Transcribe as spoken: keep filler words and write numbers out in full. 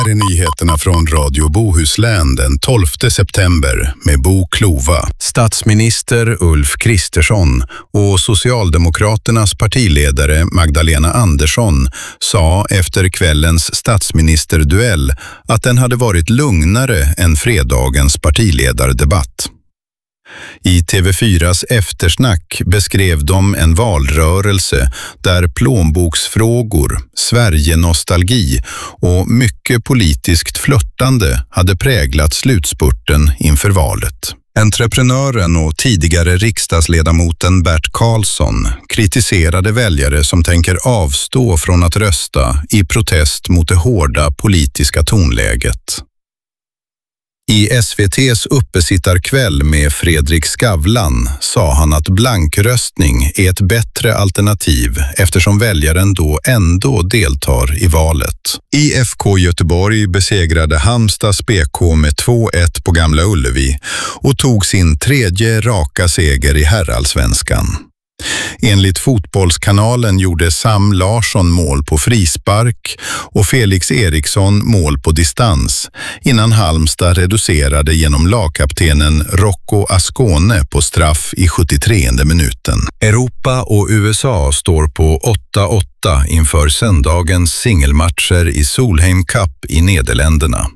Här är nyheterna från Radio Bohuslän den tolfte september med Bo Klova. Statsminister Ulf Kristersson och Socialdemokraternas partiledare Magdalena Andersson sa efter kvällens statsministerduell att den hade varit lugnare än fredagens partiledardebatt. I T V fyras eftersnack beskrev de en valrörelse där plånboksfrågor, Sverige-nostalgi och mycket politiskt flörtande hade präglat slutspurten inför valet. Entreprenören och tidigare riksdagsledamoten Bert Karlsson kritiserade väljare som tänker avstå från att rösta i protest mot det hårda politiska tonläget. I S V T:s uppesittarkväll med Fredrik Skavlan sa han att blankröstning är ett bättre alternativ eftersom väljaren då ändå deltar i valet. I F K Göteborg besegrade Halmstads B K med två ett på Gamla Ullevi och tog sin tredje raka seger i herrallsvenskan. Enligt Fotbollskanalen gjorde Sam Larsson mål på frispark och Felix Eriksson mål på distans innan Halmstad reducerade genom lagkaptenen Rocco Ascone på straff i sjuttiotredje minuten. Europa och U S A står på åtta åtta inför söndagens singelmatcher i Solheim Cup i Nederländerna.